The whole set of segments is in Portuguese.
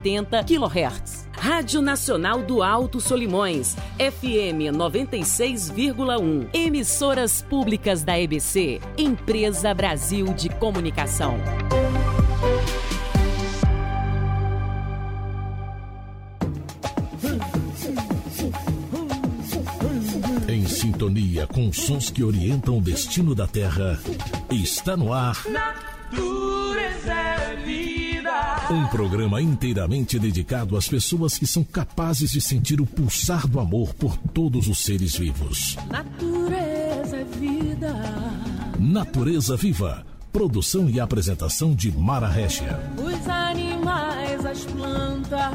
80 kHz. Rádio Nacional do Alto Solimões, FM 96,1. Emissoras públicas da EBC, Empresa Brasil de Comunicação. Em sintonia com sons que orientam o destino da Terra, está no ar Natureza é Vida. Um programa inteiramente dedicado às pessoas que são capazes de sentir o pulsar do amor por todos os seres vivos. Natureza é Vida. Natureza Viva. Produção e apresentação de Mara Régia. Os animais, as plantas,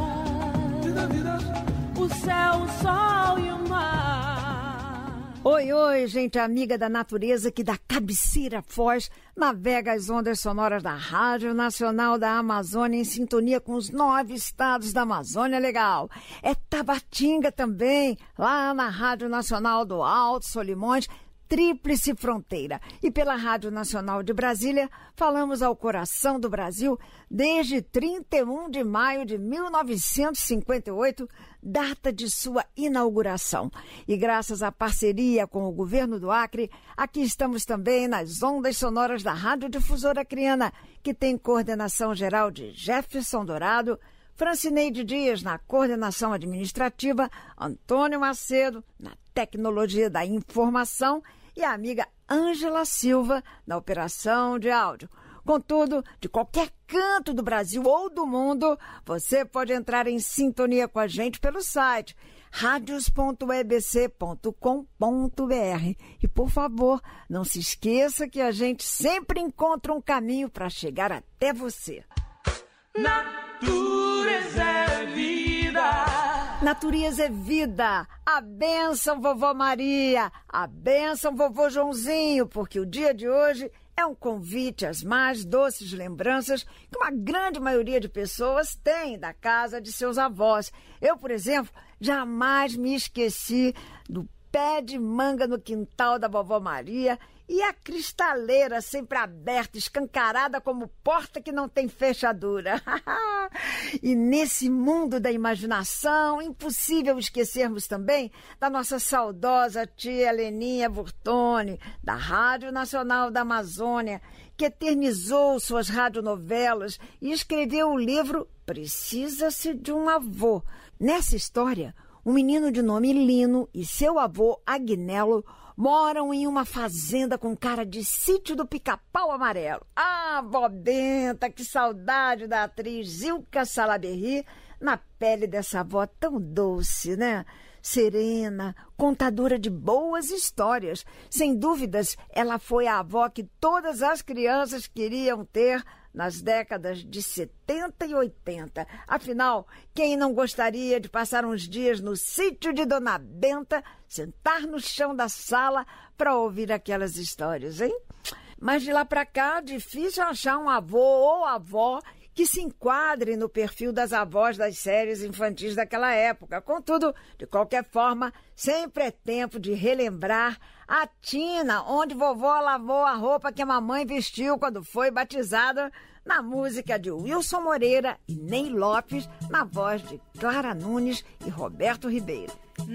o céu, o sol e o mar. Oi, oi, gente amiga da natureza que da cabeceira Foz navega as ondas sonoras da Rádio Nacional da Amazônia em sintonia com os 9 estados da Amazônia Legal. É Tabatinga também, lá na Rádio Nacional do Alto Solimões, Tríplice Fronteira. E pela Rádio Nacional de Brasília, falamos ao coração do Brasil desde 31 de maio de 1958, data de sua inauguração. E graças à parceria com o governo do Acre, aqui estamos também nas ondas sonoras da Rádio Difusora Acreana, que tem coordenação geral de Jefferson Dourado, Francineide Dias na coordenação administrativa, Antônio Macedo na tecnologia da informação e a amiga Ângela Silva na operação de áudio. Contudo, de qualquer canto do Brasil ou do mundo, você pode entrar em sintonia com a gente pelo site radios.ebc.com.br. E, por favor, não se esqueça que a gente sempre encontra um caminho para chegar até você. Natureza é Vida. Natureza é vida, a bênção vovó Maria, a bênção vovô Joãozinho, porque o dia de hoje é um convite às mais doces lembranças que uma grande maioria de pessoas tem da casa de seus avós. Eu, por exemplo, jamais me esqueci do pé de manga no quintal da vovó Maria e a cristaleira sempre aberta, escancarada como porta que não tem fechadura. E nesse mundo da imaginação, impossível esquecermos também da nossa saudosa tia Leninha Burtoni, da Rádio Nacional da Amazônia, que eternizou suas radionovelas e escreveu o livro Precisa-se de um Avô. Nessa história, um menino de nome Lino e seu avô Agnello moram em uma fazenda com cara de sítio do Pica-Pau Amarelo. Ah, vó Benta, que saudade da atriz Zilka Salaberry na pele dessa avó tão doce, né? Serena, contadora de boas histórias. Sem dúvidas, ela foi a avó que todas as crianças queriam ter nas décadas de 70 e 80. Afinal, quem não gostaria de passar uns dias no sítio de Dona Benta, sentar no chão da sala para ouvir aquelas histórias, hein? Mas de lá para cá, difícil achar um avô ou avó que se enquadre no perfil das avós das séries infantis daquela época. Contudo, de qualquer forma, sempre é tempo de relembrar a tina onde vovó lavou a roupa que a mamãe vestiu quando foi batizada, na música de Wilson Moreira e Ney Lopes, na voz de Clara Nunes e Roberto Ribeiro.